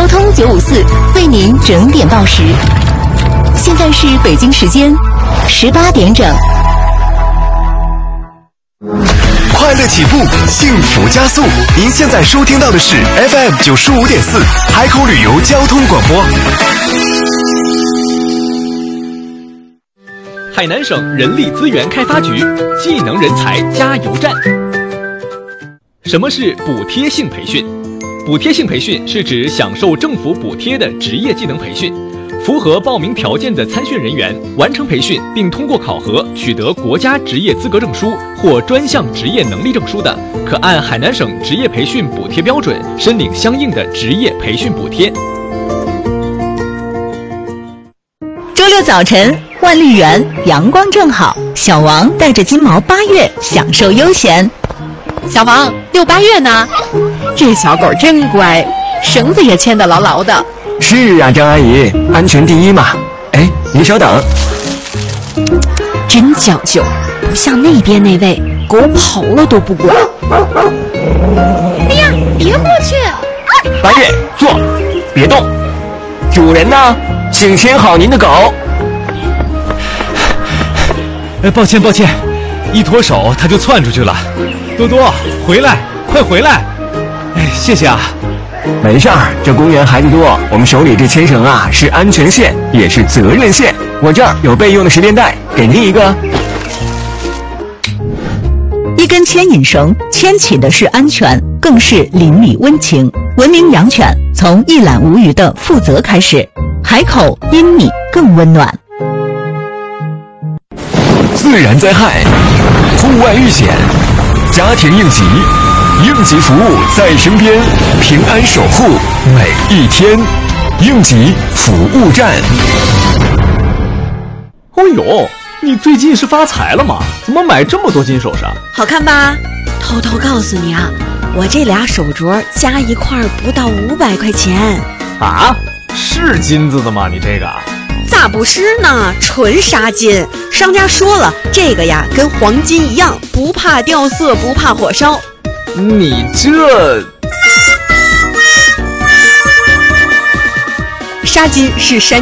通954为您整点报时。现在是北京时间18点整。 快乐起步，幸福加速。您现在收听到的是 FM 95.4海口旅游交通广播。 海南省人力资源开发局技能人才加油站。什么是补贴性培训？补贴性培训是指享受政府补贴的职业技能培训。符合报名条件的参训人员完成培训并通过考核取得国家职业资格证书或专项职业能力证书的，可按海南省职业培训补贴标准申领相应的职业培训补贴。 周六早晨，万绿园阳光正好，小王带着金毛8月享受悠闲。 小王，6、8月呢？这小狗真乖，绳子也牵得牢牢的。 是啊，张阿姨，安全第一嘛。哎，您稍等。 真讲究，不像那边那位，狗跑了都不管。 哎呀，别过去 8月，坐，别动。主人呢，请牵好您的狗。 抱歉，一脱手它就窜出去了。多多，回来，快回来！哎，谢谢啊。 没事儿，这公园孩子多，我们手里这牵绳啊是安全线，也是责任线。我这儿有备用的十连带，给您一个。 一根牵引绳牵起的是安全，更是邻里温情。文明养犬从一览无余的负责开始，海口因你更温暖。 自然灾害、户外遇险、家庭应急，应急服务在身边，平安守护每一天。应急服务站。 哦呦，你最近是发财了吗？怎么买这么多金首饰？ 好看吧？偷偷告诉你啊，我这俩手镯加一块不到500块钱。 啊？是金子的吗？你这个？ 咋不是呢？纯纱金，商家说了，这个呀跟黄金一样，不怕掉色，不怕火烧。 你这纱金是山